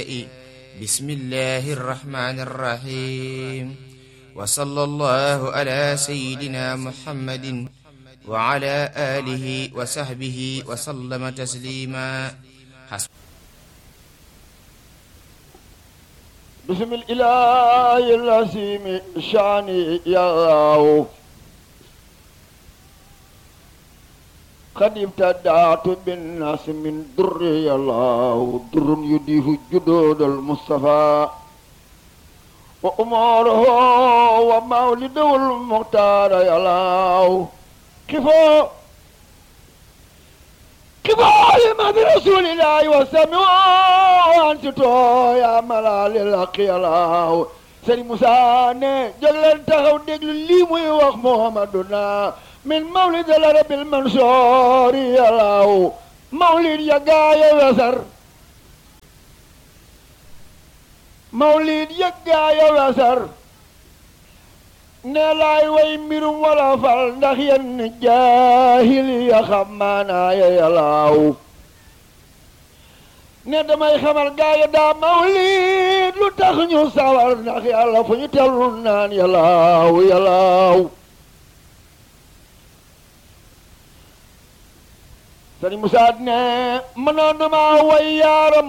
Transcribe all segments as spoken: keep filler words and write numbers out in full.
بسم الله الرحمن الرحيم وصلى الله على سيدنا محمد وعلى آله وصحبه وسلم تسليما. بسم الإله العظيم شاني يا الله قد ابتدعت بالناس من در يا الله در يديه جدود المصطفى وأماره ومولده المختار يا الله كفو كفاية ما برسول الله وسمعوا وانتو يا ملال الحق يا الله سيدي موسى ne jóg leen taxaw déglu lii muy wax Muhammaduna min mawlid al-arabi al-mansoor ya Allah mawlid ya gaaya wesar mawlid ya gaaya wesar ne laay way mbirum wala fal ndax yenn jaahil ya xam maanaa ya yalaaw ne damay xamal gaaya daa mawlid lu tax ñu sawar ndax yàlla fu ñu tellu naan yalaaw yalaaw Sëriñ Musaa ne mënoon na maa way yaaram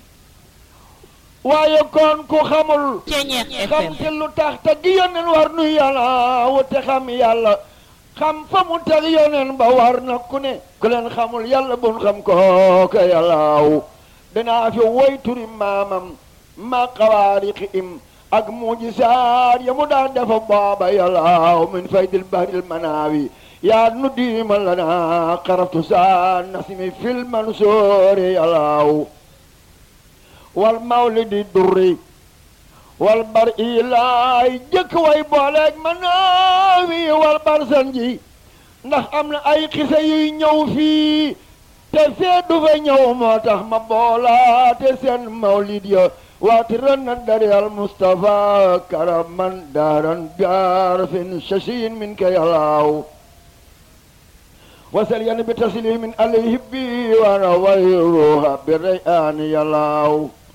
waaye kon ku xamul xam te lu tax te gi yónneen war nu yàlla wute xam yàlla xam fa mu teg yónneen ba war na ku ne ku leen xamul yàlla bun xam kooka yàllaaw danaa fi woy turi maamam ma xawaariqi im ak mujisaat ya mu daan defa booba yàllaaw min faydil bahril manaawi yaa nu diima lana xaraftu saa nasimi fil mansoori yàllaaw wal mawlidi durri wal bar ilaay jëkk way booleeg manaawi wal bar sanji ndax am na ay xisa yuy ñëw fii te fee du fa ñëw moo tax ma boolaate seen mawlid ya waati ren na dari al Mustafa karaman daaran gaar fin shashin min ka yalaaw wasal yan bi taslimin alayhi bi wana wayruha bi rayani yalaaw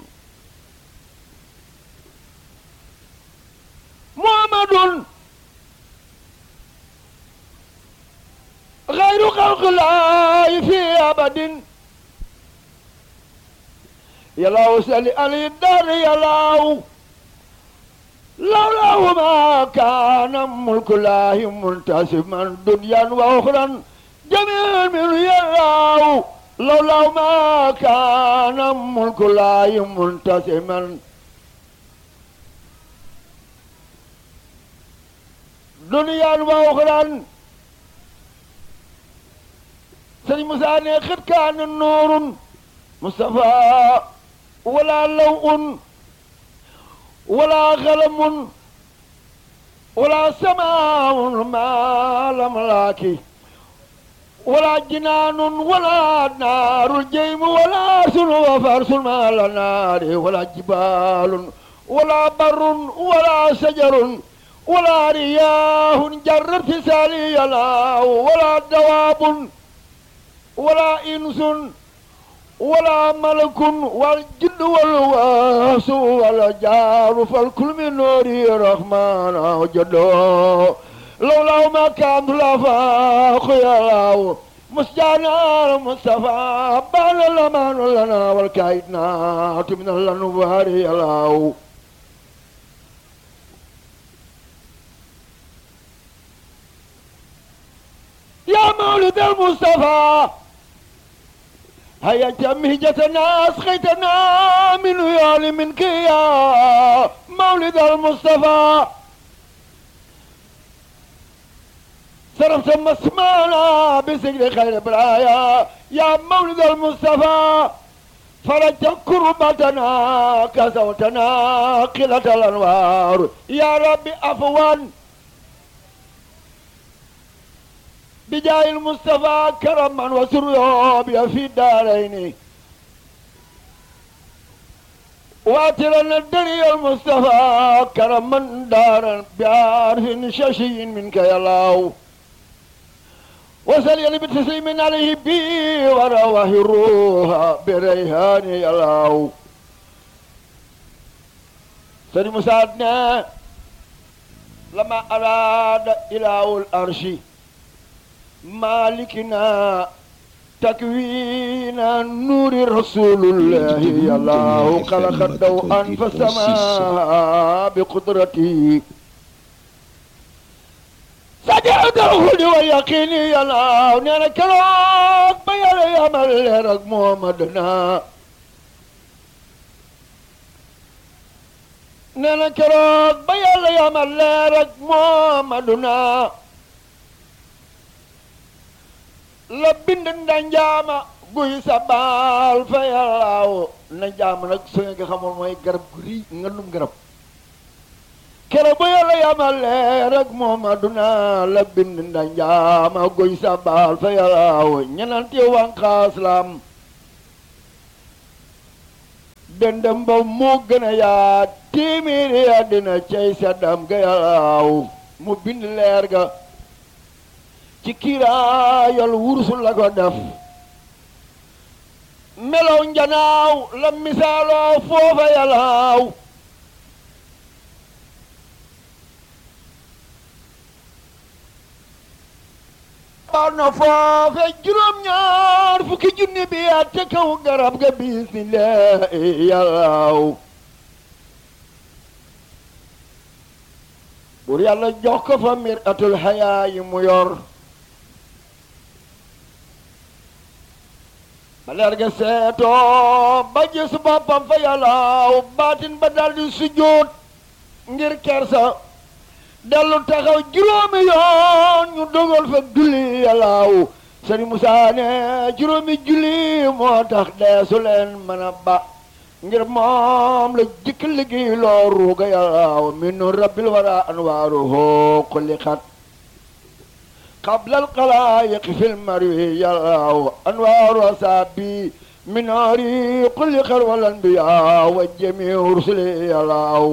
muhammadun xayru xalqilaahi fi abadin yalaaw sali ali dar yalaaw lawlaahu ma kaana mulkulaahi muntasiman dunyan wa uxran jamii'an minhu yalaaw lawlaahu ma kaana mulkulaahi muntasiman duniyaan wa uxraan Sëriñ Musaa ne xët kaana nuurun Mustafa wala law'un wala xalamun wala samaa'un maa lam laaki wala jinaanun wala naarul jaymu wala sun wa farsun maa la naari wala jibaalun wala barrun wala sajarun ولا رياح جرت في سالي يلا ولا دواب ولا إنس ولا ملك والجد والواس ولا جار فالكل من نور الرحمن وجده لولا ما كان لفاق يلا مسجانا المصطفى بان الأمان لنا والكائنات من الأنوار يلا يا مولد المصطفى هيا جمهجتنا أسقيتنا من ويال منك يا مولد المصطفى صرفت مسمانا بسجل خير برايا يا مولد المصطفى فرجت كربتنا كسوتنا قلة الأنوار يا ربي أفوان بجاه المصطفى كرما وسرور في الدارين واترا الدنيا المصطفى كرما دارا بعرف ششي منك يا الله وسلي بتسليم عليه بي ورواه الروح بريحان يا الله Sëriñ Musaa ne lama araada ilaahul arshi maalikina takwiina nuuri rasuulullahi yallaahu xalaqa daw an fa samaa bi qudrati sajadahu di wa yaqiini yallaahu nee na keroog ba yàlla yamal leer ak Muhammadana nee na keroog ba yàlla yamal leer ak Muhammaduna la bind ndanjaama guy sa baal fa yàllaaw ndanjaama nag su nga xamul mooy garab gu rii nga num garab keroog ba yàlla yamal leer ak Muhammaduna la bind ndanjaama guy sa baal fa yàllaaw ñenanti wanqaas lam dendam ba mu gën a yaa téeméeri àddina cay seddam ga yàllaaw mu bind leer ga ci kiiraayal wursul la ko def melow njanaaw la misaaloo foofa yàllaaw baax na foofe juróom-ñaar fukki junni bi at ca kaw garab ga bismillaahi yàllaaw buur yàlla jox ko fa mir atul hayaa yi mu yor ba leer ga seetoo ba gis boppam fa yàllaaw baatin ba daldi sujjóot ngir kersa dellu taxaw juróomi yoon ñu dogal fa julli yàllaaw Sëriñ Musaa ne juróomi julli moo tax deesu leen mën a ba ngir moom la jëkk liggéey loo ruuga yàllaaw min rabbil wara anwaaruhu xuliqat qablal xalaayiqi fil marwi yàllaaw anwaaru asaabi min naari xuliqat wal anbiyaa wa jamiu rusuli yàllaaw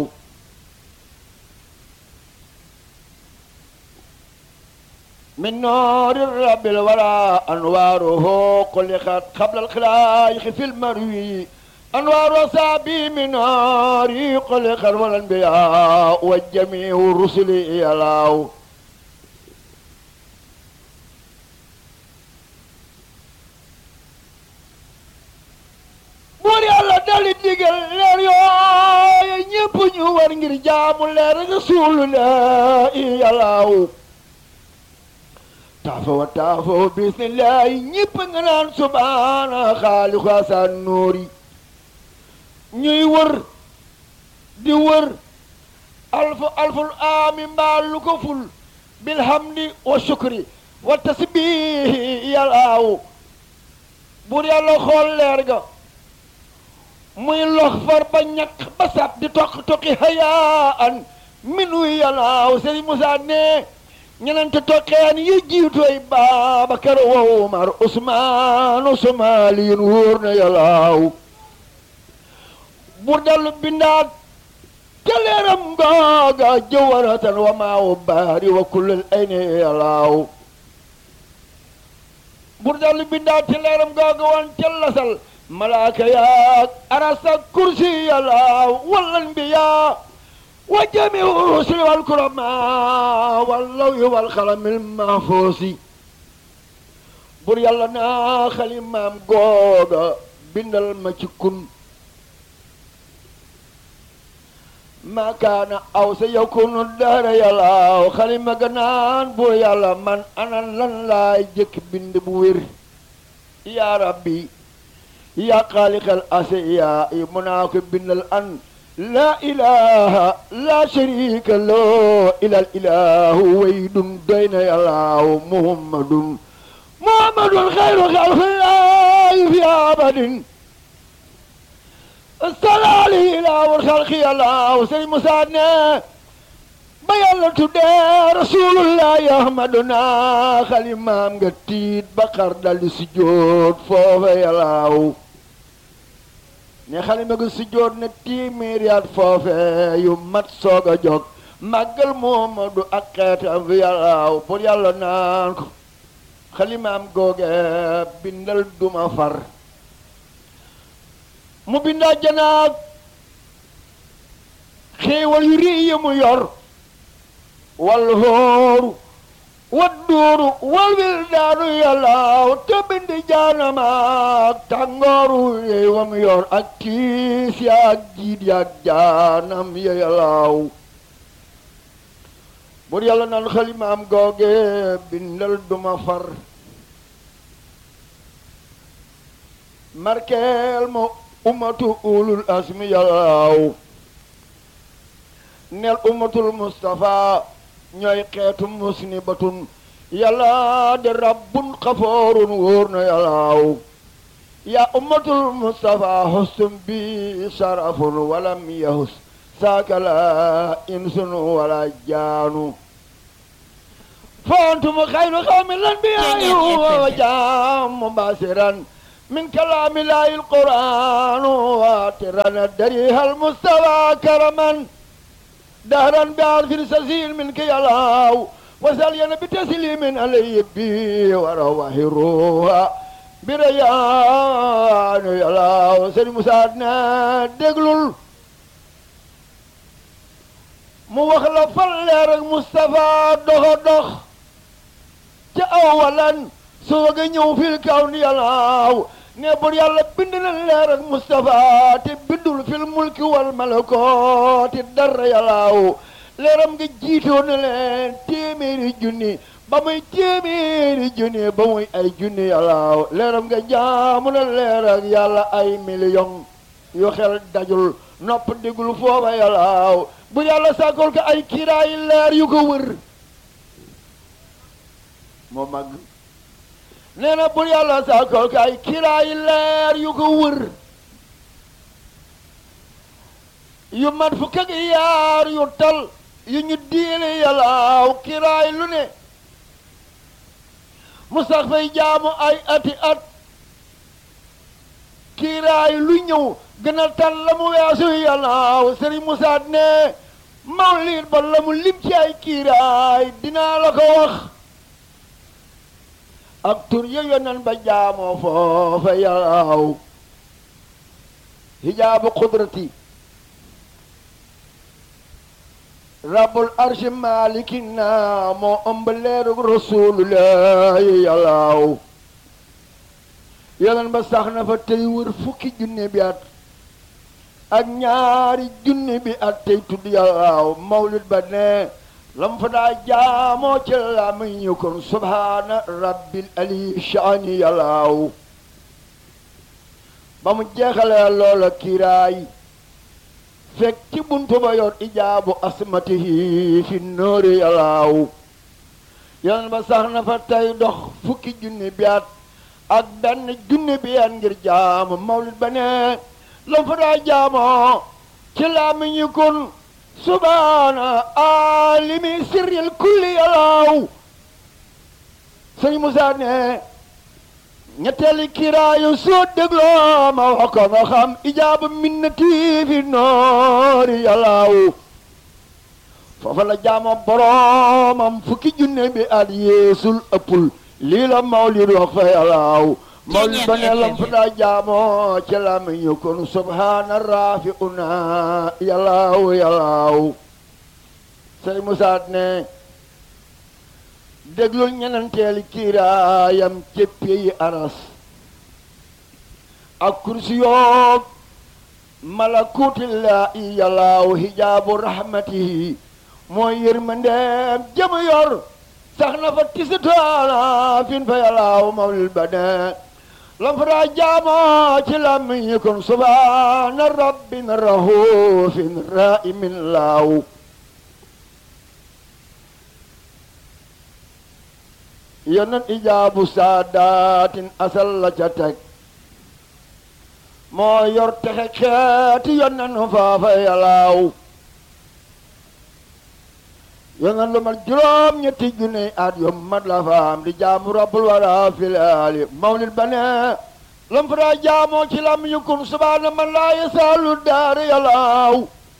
من نار رب الورى أنواره خلقت قبل الخلائق في المروي أنوار أصابي من نار خلقت والأنبياء والجميع الرسل يلاو buur yàlla dali digal leer yooyu ñépp ñu war ngir jaamu leer Rasulullah yàllaaw taafo wa taafo bismillahi ñépp nga naan subhaana xaaliqu asan nuuri ñuy wër di wër alfu alful aami mbaal lu ko ful bilhamdi wa shukri wa tasbihi yàllaaw buur yàlla xool leer ga muy lox far ba ñakk ba sab di toq toqi hayaan minu yàllaaw Sëriñ Musaa ne ñenente toqeen yi jiitoy Baabakar wa Umar Usmaan Usmaaliin wóor na yàllaaw bur dellu bindaat te leeram googa jawharatan wa maawu baari wa kullal ayni yàllaaw bur dellu bindaat te leeram googa wan tellasal malaaka yaak arasa kursi yàllaaw wal anbiyaa wa jamiu rusuli wal kuramaa wal lawhi wal qalamil mahfuusi bur yàlla naa xalimaam googa bindal ma ci kun ma kaana aw sa yakunu dara yàllaaw xalima ga naan bur yàlla man anan lan laay jëkk bind bu wér yaa rabbi yaa xaaliqal asiyaa yi mu naa ko bindal an laa ilaha laa sharika lahu ilal ilahu waydun doy na yàllaaw muhammadun muhammadun xayru xalqillaahi fi abadin salaali ilaawul xalqi yàllaaw Sëriñ Musaa ne ba yàlla tuddee rasulullahi ahmaduna xalimaam nga tiit ba xar daldi sujjóot foofa yàllaaw ne xalima ga sujjóot ne téeméeri at foofe yu mat soog a jóg màggal Muhammadu ak xeetam fi yàllaaw pour yàlla naan ko xalimaam googe bindal duma far mu bindaa janaak xéewal yu rëy yi mu yor wal hooru wadduuru wal wildaanu yàllaaw te bindi jaanama ak tàngooru yey wa mu yor ak tiis ya ak jiit ya ak jaanam ya yàllaaw bur yàlla naan xalimaam googe bindal duma far markeel ma ummatu ulul asmi yàllaaw neel ummatul mustafa ñooy xeetu musnibatun yàlla de rabbun xafoorun wóor na yàllaaw yaa ummatul mustafa hustum bi sarafun walam yahus saakala insun wala jaanu فأنتم خير قوم الأنبياء وجام مباشرا من كلام الله القرآن واترا دريها المستوى كرما دهرا بعرف سزين منك يا الله وسلينا بتسليم علي بي وروهروها بريان يا الله وسلم مساعدنا دقلل موخلف اللير المصطفى دخ دخ ca awalan soog a ñëw fil kaw ni yàllaaw ne bur yàlla bind na leer ak Mustafa te bindul fil mulki wal malakooti dara yàllaaw leeram nga jiitoo na leen téeméeri junni ba muy téeméeri junni ba muy ay junni yàllaaw leeram nga jaamu na leer ak yàlla ay million yu xel dajul nopp digul foofa yàllaaw bur yàlla sàkkul ko ay kiraayi leer yu ko wër moo mag nee na bur yàlla sàkkol ko ay kiraayi leer yu ko wër yu mat fukk ak yaar yu tal yu ñu diine yàllaaw kiraay lu ne mu sax fay jaamu ay ati at kiraay lu ñëw gën a tal la mu weesu yàllaaw sëriñ Musaa ne mawlid ba la mu lim ci ay kiraay dinaa la ko wax ak tur ya yonan ba jaamoo foofa yàllaaw hijaabu qudrati rabbul arshi malikina moo ëmb leerug rasulullahi yàllaaw yonan ba sax na fa tey wër fukki junne bi at ak ñaari junne bi at tey tudd yàllaaw mawlid ba ne lam fa daa jaamoo ci la mu ñu kon subhaana rabbil ali shaani yàllaaw ba mu jeexalee loola kiiraay fekk ci buntu ba yor ijaabu asmatihi fi nóori yàllaaw yonen ba sax na fa tey dox fukki junni biyaat ak benn junni biyaat ngir jaamu mawlid ba ne lam fa daa jaamoo ci la mu ñu kon subhaana alimi sirril kulli yàllaaw sëñ Musaa ne ñetteeli kiraayu soo dégloo ma wax ko nga xam ijaabu minnati fi noori yàllaaw foofa la jaamoo boroomam fukki junne bi at yeesul ëppul lii la mawlid wax fa yàllaaw mawlid ba ne lam fa daa jaamoo ci la mi ñu kon subhaana raafi una yàllaaw yàllaaw sëñ Musaa ne déglul ñenanteeli kiiraayam céppi yi aras ak kursi yoog malakutillaahi yàllaaw hijaabu rahmatihi mooy yërmandeem jëm yor sax na fa tisitaala fin fa yàllaaw mawlid ba ne lam fa daa jaamoo ci lammiñ kon subhaana rabbin rahuufin raa'imin laaw yonen ijaabu saadaatin asal la ca teg moo yor texe xeeti yonen faafa yàllaaw yonen lu mat juróom ñetti junni at yu mat la faam di jaamu rabbul wara filaali mawlid ba ne lam fa daa jaamoo ci lam yukun subhaana man laa yasaalu daari yàllaaw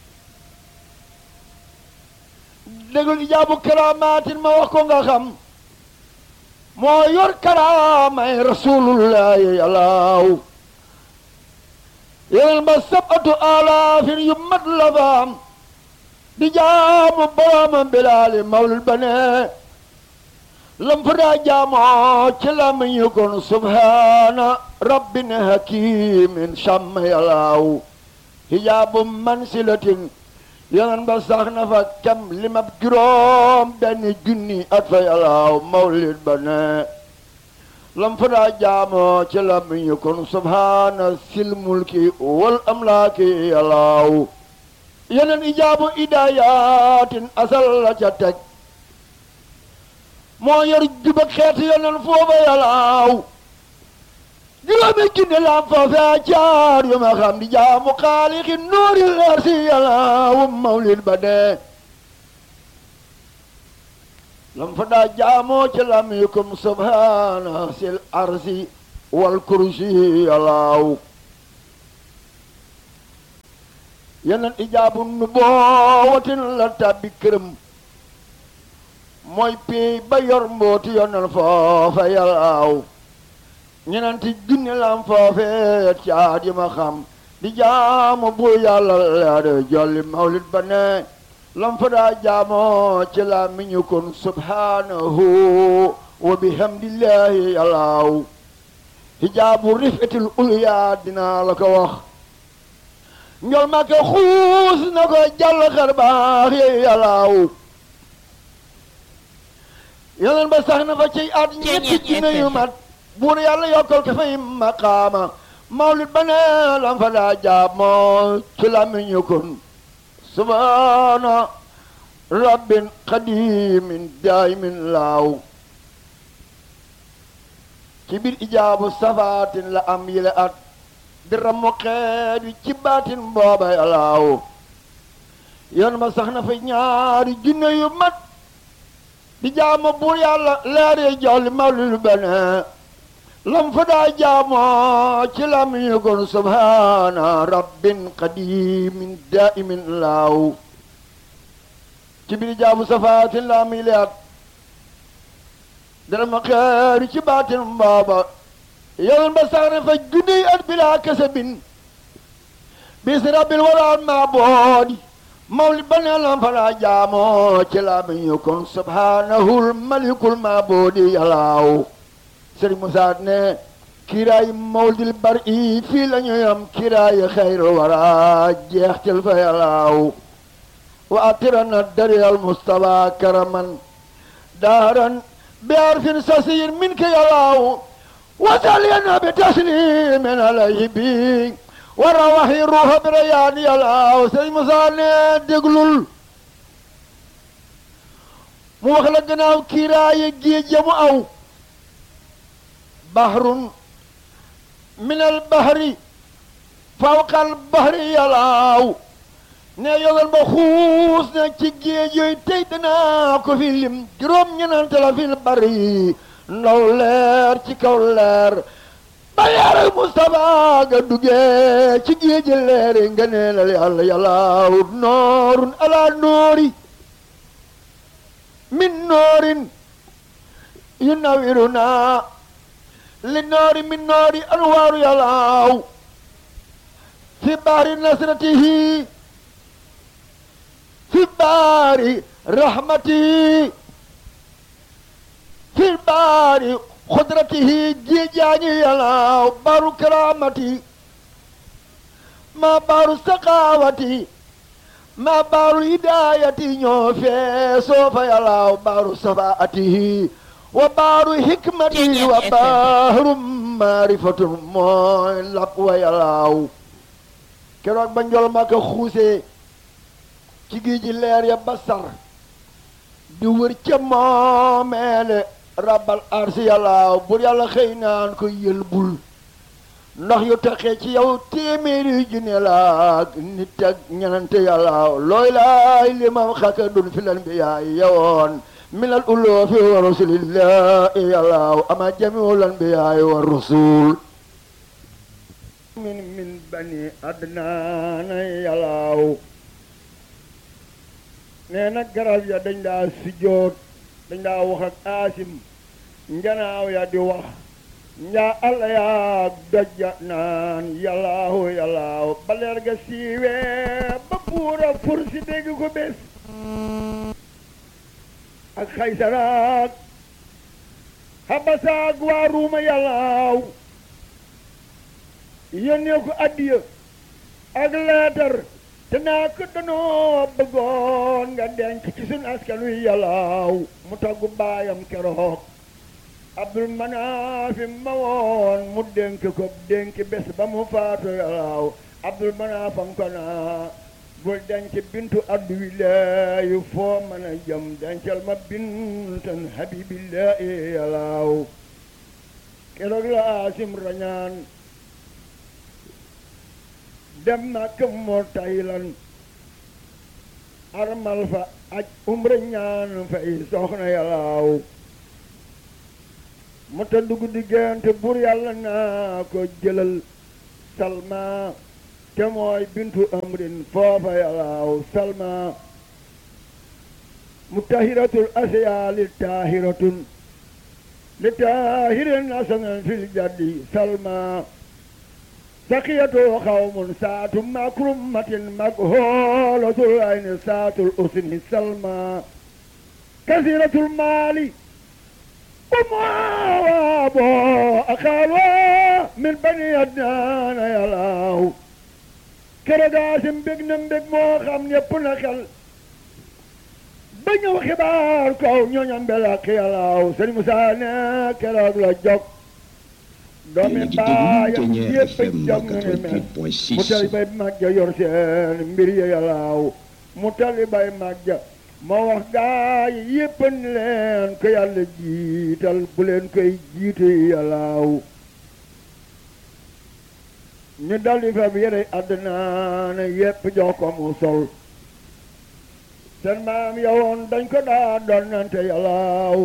dégul ijaabu karaamaatin ma wax ko nga xam moo yor karaamay rasulullahi yàllaaw yeneen ba sabatu alaafin yu mat la faam di jaamu boroomam bilaali mawlid ba ne lam fa daa jaamoo ci lam ñu kon subhaana rabbin hakimin sàmm yalaaw hijaabu mansilatin yonen ba sax na fa kem limab juróom benn junni at fa yalaaw mawlid ba ne lam fa daa jaamoo ci lam ñu kon subhaana sil mulki wal amlaaki yalaaw yeneen ijaabu idaayatin asal la ca teg moo yor jubak xeeti yeneen foofa yalaaw juróomi junni lam foofee caar yu ma xam di jaamu xaalixi nuuri leer si yalaaw mawlid ba dee lam fa daa jaamoo ci lam yukum subhaana sil arsi wal kursi yalaaw yeneen ijaabu nu boowatin la tàbbi këram mooy pii ba yor mbooti yonen foofa yalaaw ñenanti junni lam foofe caat yi ma xam di jaamu bu yàlla leer jolli mawlid ba ne lam fa daa jaamoo ci la miñu kon subhanahu wa bihamdillahi yalaaw hijaabu rifatil ulya dinaa la ko wax njol ma ko xuus na ko jàll xar baax yi yalaaw yeneen ba sax na fa ciy at ñetti junne yu mat buur yàlla yokkal ko fay maqaama mawlid ba ne lam fa daa jaamoo ci la miñu kon subhaana rabbin qadimin daimin laaw ci biir ijaabu safaatin la am yile at di ramu xeet wi ci baatin booba yalaaw yoon ma sax na fa ñaari junne yu mat di jaamu buur yàlla leeri jolli mawlid ba ne lam fa daa jaamoo ci lam ñu kon subhaana rabbin qadimin daimin laaw ci biir jaabu safaatin la am yile at di ramu xeet wi ci baatin booba yoon ba sax na fa junniy at bilaa kasabin bis rabbil waraan maa boodi mawlid ba ne lam fa daa jaamoo ci la mi ñu kon subhaanahul malikul maa boodi yalaaw sëriñ Musaa ne kiiraay mawlidil bar i fii la ñu yam kiiraay xayrul wara jeextil fa yalaaw wa atirana dariyal mustafa karaman daaran bi arfin sasiyin min ka yalaaw وسلينا بتسليم عليه بي وروحي روح بريان يلاه سي مساني دغلول مو وخلا غناو كيراي جيج مو او بحر من البحر فوق البحر يلاه ne yogal ba xuus na ci géej yooyu tey danaa ko fi lim juróom ñenante la fil bari ndaw leer ci kaw leer ba leer Mustafa ga duggee ci géej leer nga neelal yàlla yàllaaw noorun ala noori min noorin yu nawiruna li noori min noori anwaaru yàllaaw fi baari nasratihi fi baari rahmati fi baari xudratihi jiijaani yalaaw baaru karaamati ma baaru saqaawati ma baaru hidaayati ñoo feesoo fa yalaaw baaru safaatihi wa baaru hikmati wa baaru maarifatun mooy lap wa yalaaw keroog ba njol ma ko xuusee ci géej ji leer ya basar di wër ca moomeele rabbal arsi yàllaaw bur yàlla xëy naan ko yëlbul ndax yu taxee ci yow téeméeri junne laak nit ak ñanante yàllaaw looy laay li mam xaka dun fi lan bi yaay yowoon minal uloofi wa rasulillahi yàllaaw ama jamiul lan bi yaay wa rasul min min bani adnaana yàllaaw nee na garab ya dañ daa sujjóot dañ daa wax ak aasim njanaaw ya di wax njaa alla yaag dojja naan yallaahu yallaahu ba leer ga siiwee ba puura pour si dégg ko bés ak xaysaraak xabasaak waa ruuma yàllaaw yónnee ko addiya ak leetar te naa ko danoo bëggoon nga denc ci sun askan wi yàllaaw mu taggu baayam keroog Abdul Manaafi ma woon mu dénk ko dénk bés ba mu faatu yàllaaw Abdul Manaafam ko naa bul denc bintu abdullaahi foo mën a jëm dencal ma bintan habibillaahi yàllaaw keroog la Asim rañaan dem Makka moo taylan armal fa aj umra ñaan fay soxna yàllaaw mu ta dugg diggante bur yàlla naa ko jëlal Salma te mooy bintu amrin foofa yàllaaw Salma mu tahiratul asiya li tahiratun li tahirin asanan fil jaddi Salma saqiyatu xawmun saatu makrumatin maghoolatul ayni saatul usni Salma kasiratul maali umawaabo akaalwa min bani adnaana yàllaaw keroog Asim mbég na mbég moo xam ñépp na xel ba ñëw xibaar kow ñooñam belak yàllaaw Sëriñ Musaa ne keroog la jog doomi baayam yépp jog na ne mel mu tali bay mag ja yor seen mbir ya yàllaaw mu tali bay mag ja moo wax gaay yépp ni leen ko yàlla jiital bu leen koy jiitu yàllaaw ñu daldi fab yére àddina ne yépp jox ko mu sol seen maam yowoon dañ ko daa donnante yàllaaw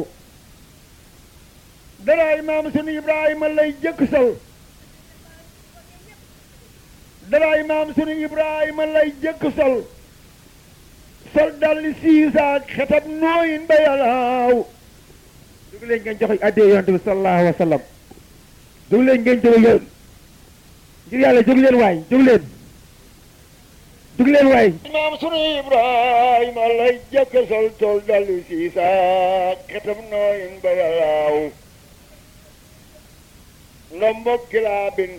daraay maam sunu Ibrahima lay jëkk sol daraay maam sunu Ibrahima lay jëkk sol sol dalli siisaak xetab nooyin ba yàllaaw dug leen ngeen joxe addee yonent bi sallallahu alayhi wa sallam dug leen ngeen jóge leen ngir yàlla jóg leen waay jóg leen jóg leen waay maam sunu Ibrahima lay jëkk sol sol dalli siisaak xetab nooyin ba yàllaaw ndombok kilaabin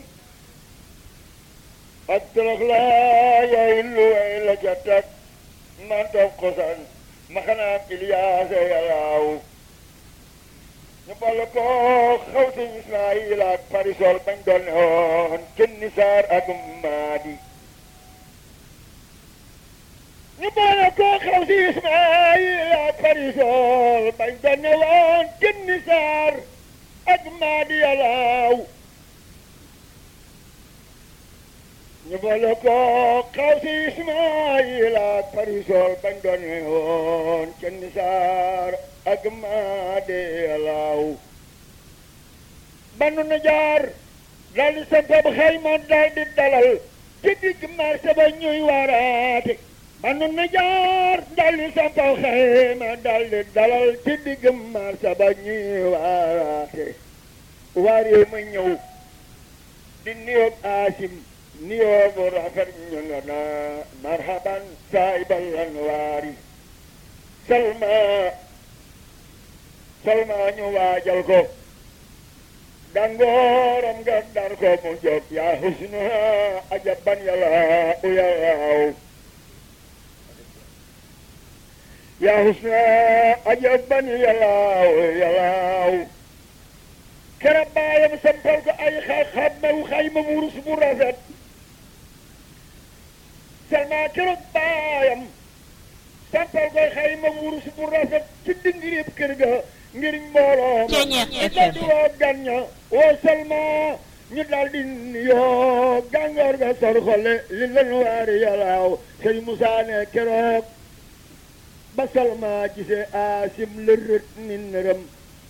ak torox laa yay luway la ca tag man toog kosan ma xanaa Iliyaasa yàllaaw ñu boole ko xaw si Ismaayil ak parisol bañ doon ne woon kenn saar ak maadi ñu boole ko xaw si Ismaayil ak parisol bañ doon ne woon kenn saar ak maadi yàllaaw ñu boole ko xaw si Ismaayil ak parisol bañ doon ne woon kenn saar ak maadi yàllaaw banu na jaar daal di sampab xayma daal di dalal ci digg marché ba ñuy waaraate banu na jaar daal di sampab xayma daal di dalal ci digg marché ba ñuy waaraate waaree ma ñëw di nuyoo Asim nuyoo bu rafet ñu nga naa marhaban saahibal anwaari Salma Salma ñu waajal ko dangooram nga dar ko mu jóg yaa husna ajaban yàllaaw yàllaaw yaa husna ajaban yàllaaw yàllaaw kera baayam sampal ko ay xam mew xayma wurus bu rafet Salma keroog baayam sampal ko xayma wurus bu rafet ci dingirib kër ga ngir mbooloo ma ñu daldi woo gan ña woo Salma ñu daldi yoo gàngoor ga sor xole li leen waari yàllaaw sëñ Musaa ne keroog ba Salma gisee Asim lërët ni nërëm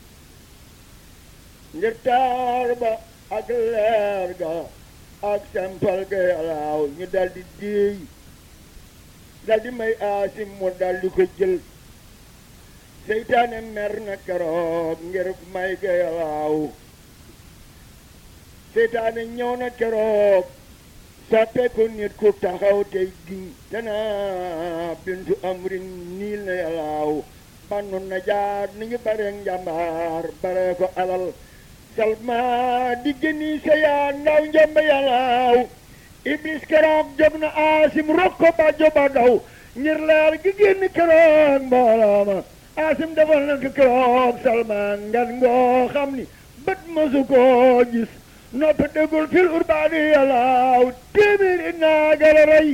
ngir taar ba ak leer ga ak sampal ga yàllaaw ñu daldi déey daldi may Asim mu daldi ko jël seytaane mer na keroog ngir may ga yàllaaw seytaane ñëw na keroog sàppeeku nit ku taxaw tey giñ te naa bintu amrin niil na yàllaaw bannu na jaar ni ngi bare njàmbaar bare ko alal salma di gëni sa yaa ndaw njambe yàllaaw iblis keroog jóg na aasim rokko ba joba daw ngir leer gi génn keroog mbooloo ma aasim defal na ko keroog salma ngan ngoo xam ni bët mësu koo gis noppi déggul fil urbaani yàllaaw téeméeri naaga la rey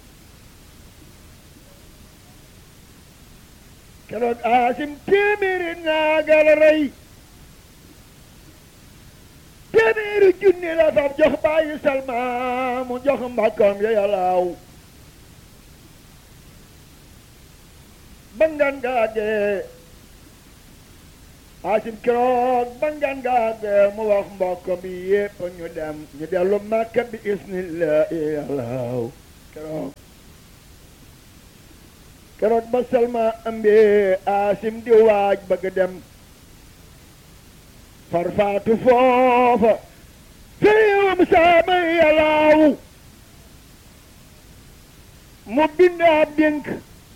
keroog aasim téeméeri naaga la rey téeméeri junni la fab jox bàyyi salma mu jox mbakkam ya yàllaaw bangan gaa dee aasim keroog bangan gaa dee mu wax mbokk bi yépp ñu dem ñu dellu Makka bi isnillahi yàllaaw keroog keroog ba salma ambee aasim di waaj bëgg dem farfaatu foofa féewam saama yàllaaw mu bind ab dénk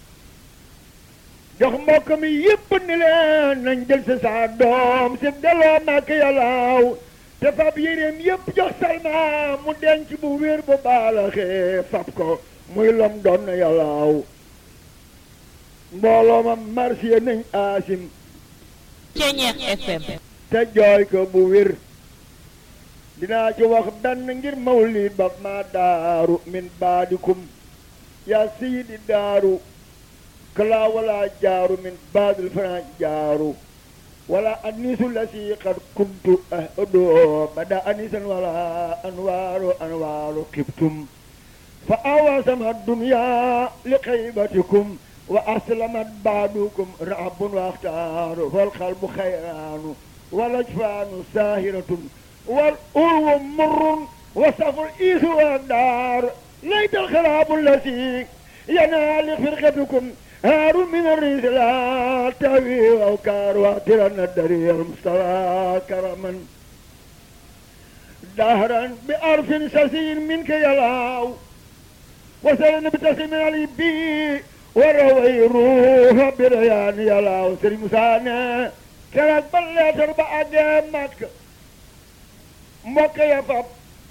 jox mbokk mi yépp ni leen nañ jël sa saa doom si delloo Makka yàllaaw te fab yéreem yépp jox salma mu denc bu wér bu baalaxee fab ko muy lom doon na yàllaaw mbooloo ma marsiya nañ aasim Ceñeex F M te jooy ko bu wér dinaa ci wax benn ngir mawlid ba ma daaru min baadikum yaa siyidi daaru kala wala jaaru min baadil faran jaaru wala anisu lasi qad kuntu ahdo bada anisan wala anwaaru anwaaru kibtum fa awasama dunya li xaybatikum wa aslamat baadukum raabun wa axtaaru fal qalbu xayraanu wal ajfaanu saahiratun wal urwu murrun wa saful iisu wa daar laytal xaraabu lasi yanaali firqatukum هارون من الريس لا تهوي أوكار واعترنا الدري المستوى كرما دهرا بأرف سسين منك يلاو وسلن بتسليم علي بي وروي روح بريان يلاو سري مسانا كانت بلي تربع جامك موكا يفاب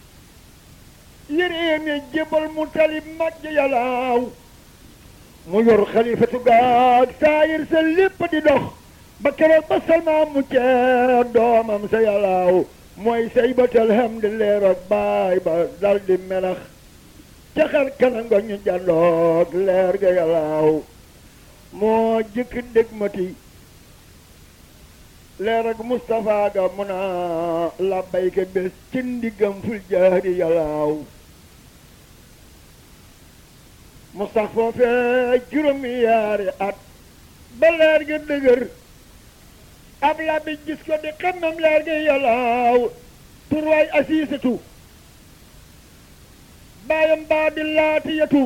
يريني جبل مطلب مج يلاو mu yor xalifatu gaag saayir sa lépp di dox ba keroog ba salma mu cee doomam sa yàllaaw mooy say batal hamdulilah ak baay ba dal di melax ca xar kanam nga ñu jàndoog leer ga yàllaaw moo jëkk dégmati leer ak Moustapha ga mun a labbayka bés ci ndiggam ful jaari yàllaaw mu sax foofee juróomi yaari at ba leer gi dëgër ab labbi gis ko di xammam leer gi yàllaaw turwaay asiisatu baayam baa di laatiyatu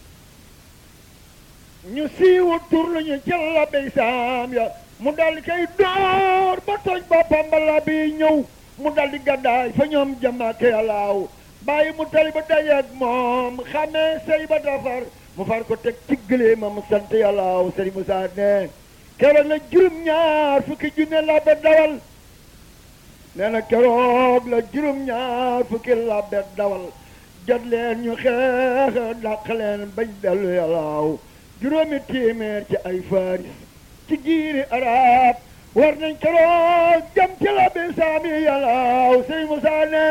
ñu siiwu tur lu ñu jël labbi saam ya mu dal di koy door ba toj boppam ba labbi ñëw mu dal di gaddaay fa ñoom jamaake yàllaaw bàyyi mu tali ba dajeeg moom xamee sëy ba dafar mu far ko teg ci gëléemam sant yàllaaw Sëriñ Musaa ne keroog la juróom ñaar fukki junne labbe dawal nee na keroog la juróom ñaar fukki labbe dawal jot leen ñu xeex dàq leen bañ dellu yàllaaw juróomi téeméer ci ay faris ci giiri arab war nañ keroog jam ci labbe saami yàllaaw Sëriñ Musaa ne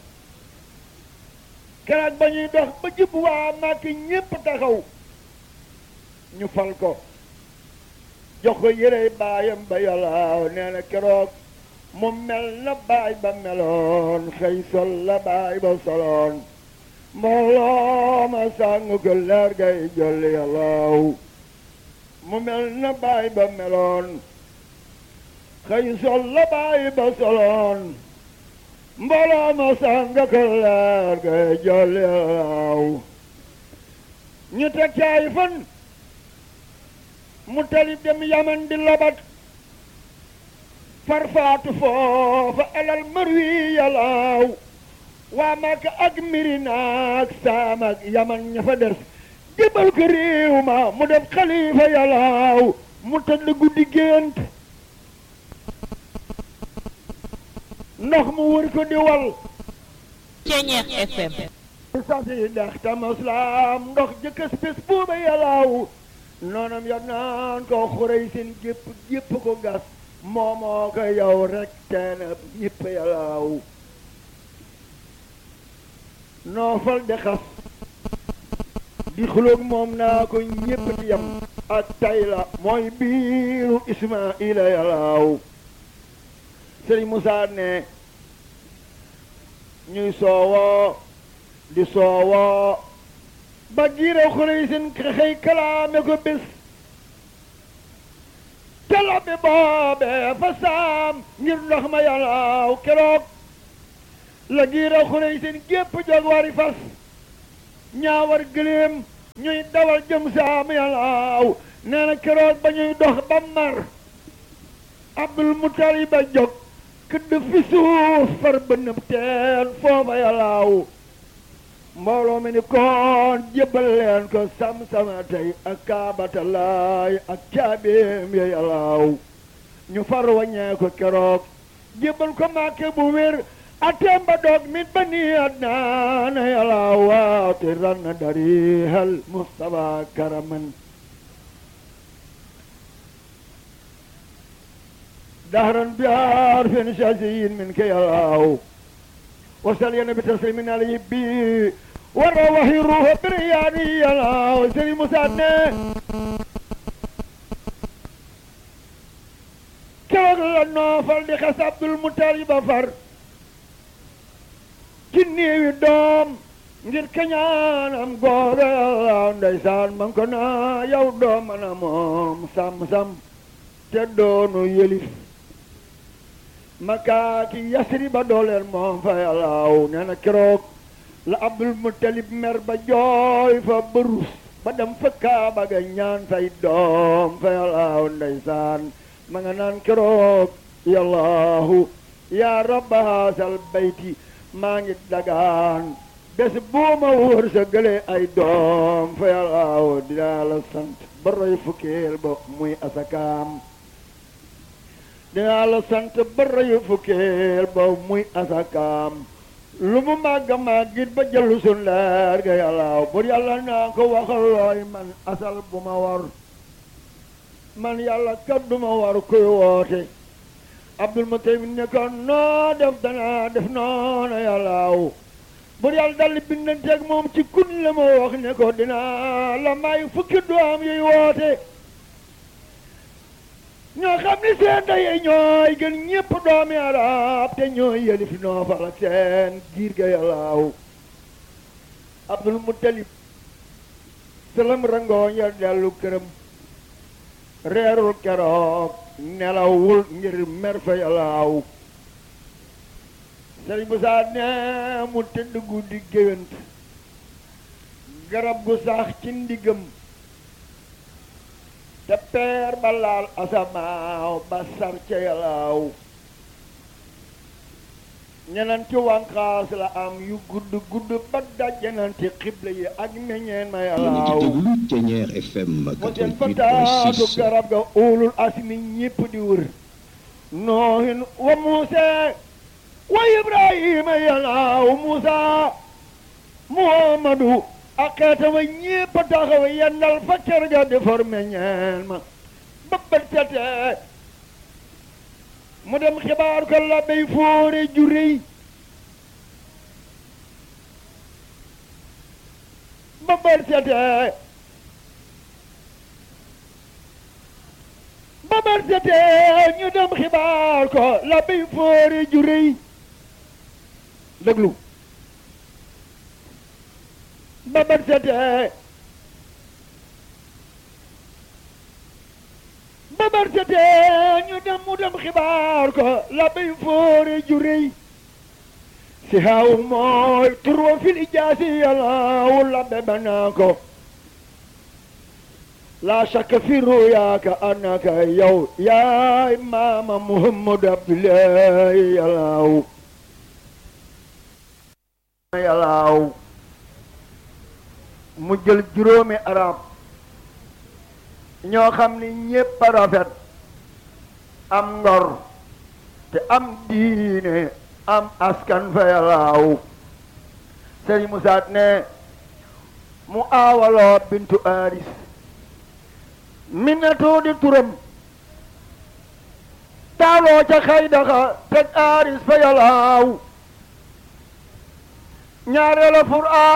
keroog ba ñuy dox ba jub waa Màkka ñépp taxaw ñu fal ko jox ko yërey baayam ba yàllaaw nee na keroog mu mel na baay ba meloon xëy sol la baay ba soloon mbooloo ma sàng ko leer gay jolli yàllaaw mu mel na baay ba meloon xëy sol la baay ba soloon mbooloo ma sàng ko leer gay jolli yàllaaw ñu teg caay fan mu talib dem yaman di labat farfaatu foofa alal marwi yàllaaw waa Màkka ak Mirina ak Saam ak Yaman ña fa des jébal ko réew ma mu def xalifa yàllaaw mu tëdd guddi gént ndox mu wër ko di wal Ceñeex F M sasi ndax tamaslaam ndox jëkkës bés buuba yàllaaw noonam ya naan ko xurey seen jépp jépp ko gas moomoo ko yow rek teena ñépp yàllaaw noo fal de xas di xuloog moom naa ko ñépp di yam ak tay la mooy biiru Ismaila yàllaaw Sëriñ Musaa ne ñuy soowoo di soowoo ba giira xurey seen xëy kalaame ko bés tala bi boobe fa saam ngir ndox ma yàllaaw keroog la giira xurey seen gépp jog wari fas ñaawar gëléem ñuy dawal jëm saam yàllaaw nee na keroog ba ñuy dox ba mar Abdul Mutalib ba jog këdd fi suuf far bënëb teen foofa yàllaaw mbooloo mi ni koon jébbal leen ko sam-sama tey ak kaabatalaay ak caabeem ya yàllaaw ñu far waññee ko keroog jébbal ko Màkka bu wér ateem ba doog mit ba nii adnaan yàllaaw waaw te ranna darihal Mustafa karaman dahran biar fin shasiyin min ke yàllaaw wasal yena bi taslimin alayhi bi wara waxi ruuxa biriyaani yàllaaw Sëriñ Musaa ne keroog la noofal di xas Abdul Mutalib ba far ci néewi doom ngir kañaanam googa yàllaaw ndeysaan man ko naa yow doom mana moom sam-sam te doonu yëlif makaaki yasri ba dooleel moom fa yàllaaw nee na keroog la Abdul Mutalib mer ba jooy fa bërus ba dem fa Kaaba ga ñaan say doom fa yàllaaw ndeysaan ma nga naan keroog yàllaahu yaa rabba haasal bayti maa ngi dagaan bés buuma wóor sa gële ay doom fa yàllaaw dinaa la sant ba roy fukkeel ba muy asakaam dinaa la sant ba rayu fukkeel ba muy asakaam lu mu màgga màggit ba jëlu sun leer ga yàllaaw bur yàlla naa ko waxal looy man asal bu ma war man yàlla kat du ma war kuy woote Abdul Mutalib ne ko noo def danaa def noona yàllaaw bur yàlla daldi bindanteeg moom ci kun la ma wax ne ko dinaa la may fukki doom yuy woote ñoo xam ni seen daye ñooy gën ñépp doomi arab te ñooy yëlif noofal ak seen giir ga yàllaaw Abdul Mutalib salam rangooñ ya dellu këram reerul keroog nelawul ngir mer fa yàllaaw Sëriñ Musaa ne mu tëdd guddi géwént garab gu sax ci ndigam te peer ba laal asamaaw ba sar ca yàllaaw ñenanti wànqaas la am yu gudd gudd ba daj ñenanti xibla yi ak meññeen ma yàllaaw Ceñeex F M mu seen fa taatu garab ga ulul asmi ñépp di wër noohin wa muuse wa ibrahima yàllaaw muusa muhammadu ak xeetama ñépp taxaw yendal fa kër ga di for meññeen ma ba bët setee mu dem xibaar ko la bay fóore ju réy ba bët setee ba bët setee ñu dem xibaar ko la bay fóore ju réy déglu ba bët setee ba bët setee ñu dem mu dem xibaar ko la bay fóore ju réy si haaw mooy turwa fil ijaasi yàllaawu labbe banaa ko laa shakka fi ruyaaka annaka yow yaay maama Muhammadu Abdullahi yàllaawu yàllaaw mu jël juróomi arab ñoo xam ni ñépp a rafet am ngor te am diine am askan fa yàllaaw Sëriñ Musaa ne mu aawaloo bintu aris minnatoo di turam taaloo ca xaydaxa teg aris fa yàllaaw ñaareela fur a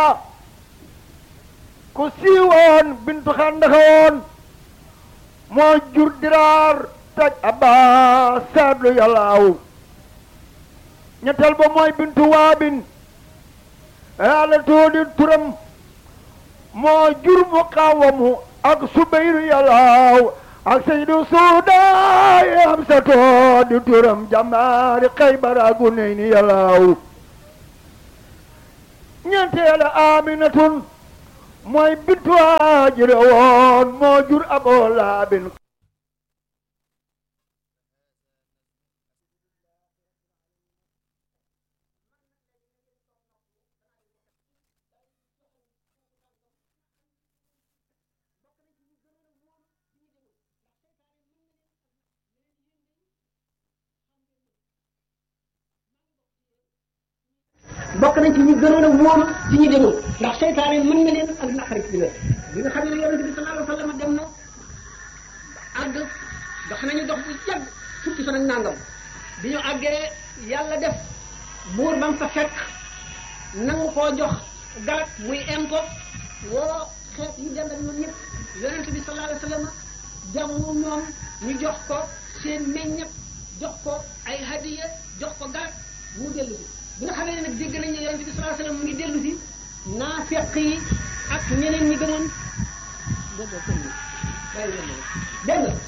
ku siiwoon bintu xandaxa woon moo jur diraar teg abbaas saadlu yàllaaw ñetteel ba mooy bintu waabin yàlla toodi turam moo jur mu xawamu ak subayru yàllaaw ak saydu suudaay am sa toodi turam jàmbaari xaybara gu ney ni yàllaaw ñeenteela aminatun mooy bintu haajira woon moo jur aboo laabin bokk nañ ci ñi gënoon a wóolu ci ñi demul ndax seytaane mën na leen ak naqarit bi la bi nga xam ne yonente bi sallallahu alayhi wa sallam dem na àgg dox nañu dox bu yàgg fukki fan ak nangam bi ñu àggee yàlla def buur ba mu fa fekk nangu koo jox garab muy impo woo xeet yi dend ak ñoom ñëpp yonente bi sallallahu alayhi wa sallam jamu ñoom ñu jox ko seen meññet jox ko ay hadiya jox ko garab mu dellu bi nga xamee ne nag dégg nañ ne yonente bi sallallahu alayhi wasallam mu ngi dellu si naafeq yi ak ñeneen ñi gënoon dégg nga dégg nga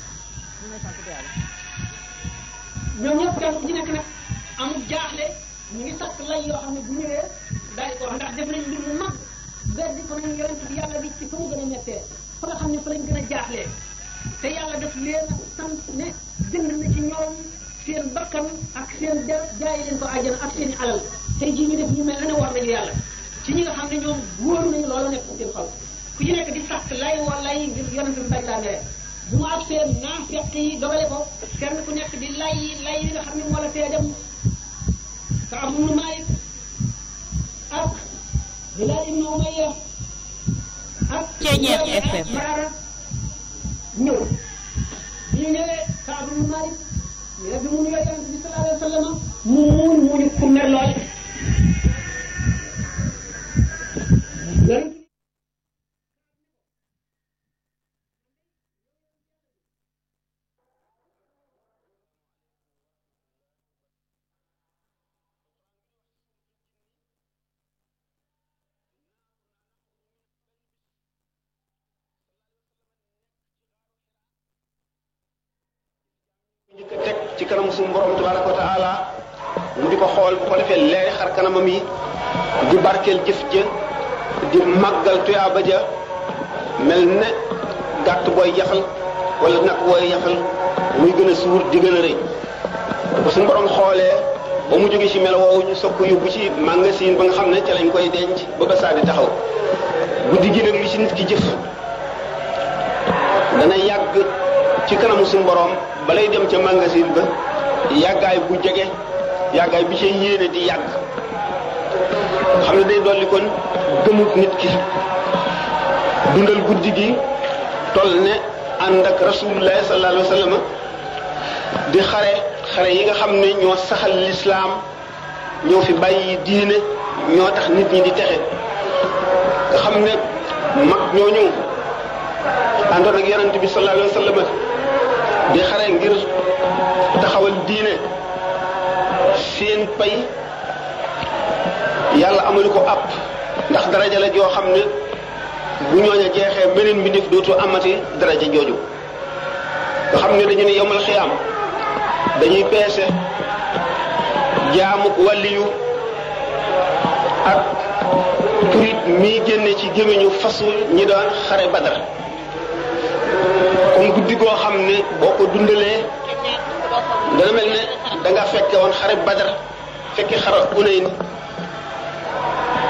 ñoom ñëpp kenn ku ci nekk nag amul jaaxle ñu ngi sakk lay yoo xam ne bu ñëwee daal di ko wax ndax def nañ mbir mu mag beddi ko nañ yonente bi yàlla bi ci fa mu gën a mettee fa nga xam ne fa lañ gën a jaaxlee te yàlla def leen a sant ne jënd na ci ñoom seen bakkan ak seen der jaay leen ko àjjana ak seen i alal tey jii ñu def ñu mel ne war nañu yàlla ci ñi nga xam ne ñoom wóoru nañu loolu nekk seen xol ku ci nekk di sàkk lay wala lay ngir yonent bi bañ laa mere bu mu ak seen naafeq yi dogale ko kenn ku nekk di lay lay li nga xam ne moo la tee dem Kaab ibnu Maalik ak Bilaal ibnu Umayya ak Ceeñeer F M Maraara ñëw bi ñu ñëwee Kaab ibnu Maalik ñu ne bi mu nuyoo yonent bi sallallahu alayhi wa sallam mu muun muñu ku mer lool teg ci kanam suñu borom tabaraka wa taala mu di ko xool bu ko defee leeri xar kanamam yi di barkeel jëf ja di màggal tuyaaba ja mel ne gàtt booy yaxal wala nag booy yaxal muy gën a suur di gën a rëy ba suñu borom xoolee ba mu jógee ci melo woowu ñu soog ko yóbbu ci magasin ba nga xam ne ca lañ koy denc ba ba saa di taxaw guddi gi nag li ci nit ki jëf dana yàgg ci kanamu suñu borom balay dem ca magasin ba yàggaay bu jege yàggaay bi ci yéene di yàgg xam ne day dolli kon gëmut nit ki dundal guddi gi toll ne ànd ak rasulullah sallallahu alayhi wa sallam di xare xare yi nga xam ne ñoo saxal lislaam ñoo fi bàyyi diine ñoo tax nit ñi di texe nga xam ne mag ñooñu àndoon ak yonent bi sallallahu alayhi wa sallam di xare ngir taxawal diine seen pay yàlla amalu ko àpp ndax daraja la joo xam ne bu ñooña jeexee beneen mbindeef dootu amati daraja jooju nga xam ne dañu ne yowmal xiyaam dañuy peese jaamuk wàlliyu ak turit mii génne ci gémmiñu fasu ñi doon xare Badar comme guddi goo xam ne boo ko dundalee dana mel ne da nga fekke woon xare Badar fekke xare Hunayn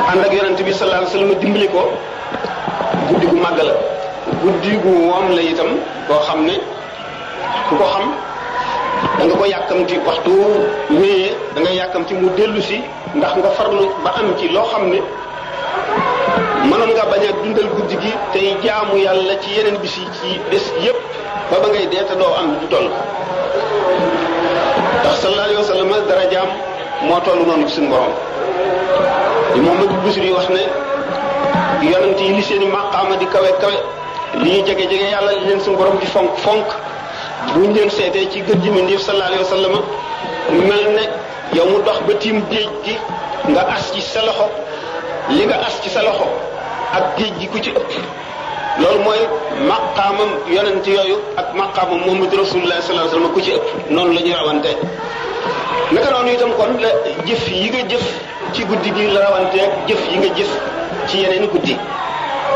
ànd ak yonent bi sallallahu alayhi wasallam dimbali ko guddi gu màgg la guddi gu woom la itam koo xam ne ku ko xam da nga ko yàkkamti waxtu wéyee da nga yàkkamti mu dellu si ndax nga farlu ba am ci loo xam ne mënoon nga bañ a dundal guddi gi tey jaamu yàlla ci yeneen bis yi ci bés yépp ba ba ngay dee te doo am du toll ndax sallallahu alayhi wasallam darajaam moo toll noonu ci suñu borom li Muhammad Busiri wax ne yonent yi li seeni maqaama di kawe kawe li ñu jege jege yàlla li leen suñu borom di fonk fonk buñ leen seetee ci gën ji mbindéef sallallahu alayhi wasallam mel ne yow mu dox ba tiim géej gi nga as ci sa loxo li nga as ci sa loxo ak géej gi ku ci ëpp loolu mooy maqaamam yonent yooyu ak maqaamam Muhammad Rasulullah sallallahu alayhi wasallam ku ci ëpp noonu la ñuy rawante naka noonu itam kon la jëf yi nga jëf ci guddi gi la rawanteeg jëf yi nga jëf ci yeneen guddi